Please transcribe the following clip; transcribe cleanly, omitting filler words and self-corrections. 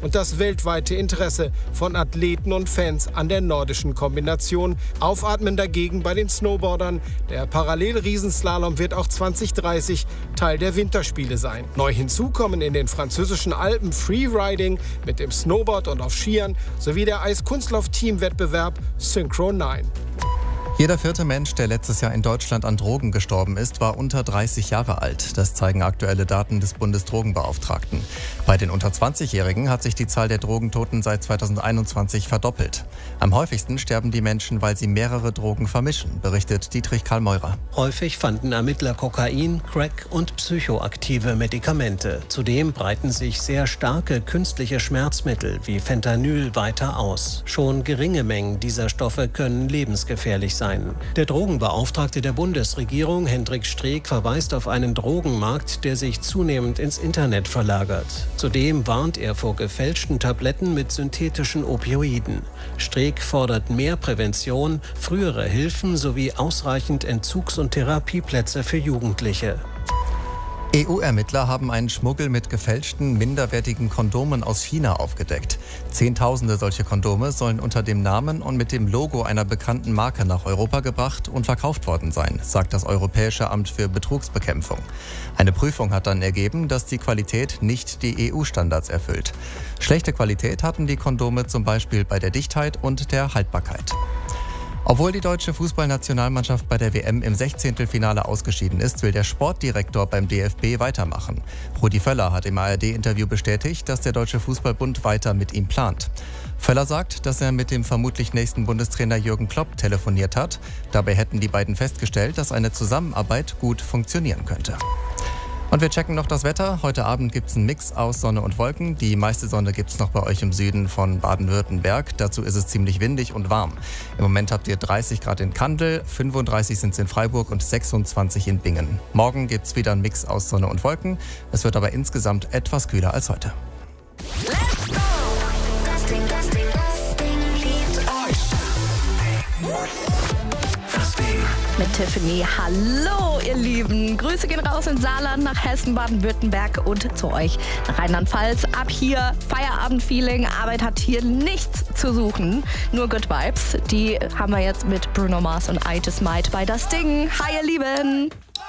und das weltweite Interesse von Athleten und Fans an der nordischen Kombination. Aufatmen dagegen bei den Snowboardern. Der Parallel-Riesenslalom wird auch 2030 Teil der Winterspiele sein. Neu hinzu kommen in den französischen Alpen Freeriding mit dem Snowboard und auf Skiern sowie der Eiskunstlauf-Teamwettbewerb Synchro 9. Jeder vierte Mensch, der letztes Jahr in Deutschland an Drogen gestorben ist, war unter 30 Jahre alt. Das zeigen aktuelle Daten des Bundesdrogenbeauftragten. Bei den unter 20-Jährigen hat sich die Zahl der Drogentoten seit 2021 verdoppelt. Am häufigsten sterben die Menschen, weil sie mehrere Drogen vermischen, berichtet Dietrich Karl-Meurer. Häufig fanden Ermittler Kokain, Crack und psychoaktive Medikamente. Zudem breiten sich sehr starke künstliche Schmerzmittel wie Fentanyl weiter aus. Schon geringe Mengen dieser Stoffe können lebensgefährlich sein. Der Drogenbeauftragte der Bundesregierung, Hendrik Streeck, verweist auf einen Drogenmarkt, der sich zunehmend ins Internet verlagert. Zudem warnt er vor gefälschten Tabletten mit synthetischen Opioiden. Streeck fordert mehr Prävention, frühere Hilfen sowie ausreichend Entzugs- und Therapieplätze für Jugendliche. EU-Ermittler haben einen Schmuggel mit gefälschten, minderwertigen Kondomen aus China aufgedeckt. Zehntausende solche Kondome sollen unter dem Namen und mit dem Logo einer bekannten Marke nach Europa gebracht und verkauft worden sein, sagt das Europäische Amt für Betrugsbekämpfung. Eine Prüfung hat dann ergeben, dass die Qualität nicht die EU-Standards erfüllt. Schlechte Qualität hatten die Kondome zum Beispiel bei der Dichtheit und der Haltbarkeit. Obwohl die deutsche Fußballnationalmannschaft bei der WM im 16. ausgeschieden ist, will der Sportdirektor beim DFB weitermachen. Rudi Völler hat im ARD-Interview bestätigt, dass der Deutsche Fußballbund weiter mit ihm plant. Völler sagt, dass er mit dem vermutlich nächsten Bundestrainer Jürgen Klopp telefoniert hat. Dabei hätten die beiden festgestellt, dass eine Zusammenarbeit gut funktionieren könnte. Und wir checken noch das Wetter. Heute Abend gibt es einen Mix aus Sonne und Wolken. Die meiste Sonne gibt es noch bei euch im Süden von Baden-Württemberg. Dazu ist es ziemlich windig und warm. Im Moment habt ihr 30 Grad in Kandel, 35 sind es in Freiburg und 26 in Bingen. Morgen gibt es wieder einen Mix aus Sonne und Wolken. Es wird aber insgesamt etwas kühler als heute. Let's go! Das Ding liebt euch. Das Ding. Mit Tiffany. Hallo, ihr Lieben. Grüße gehen raus in Saarland, nach Hessen, Baden-Württemberg und zu euch nach Rheinland-Pfalz. Ab hier Feierabend-Feeling. Arbeit hat hier nichts zu suchen. Nur Good Vibes. Die haben wir jetzt mit Bruno Mars und I Just Might bei Das Ding. Hi, ihr Lieben.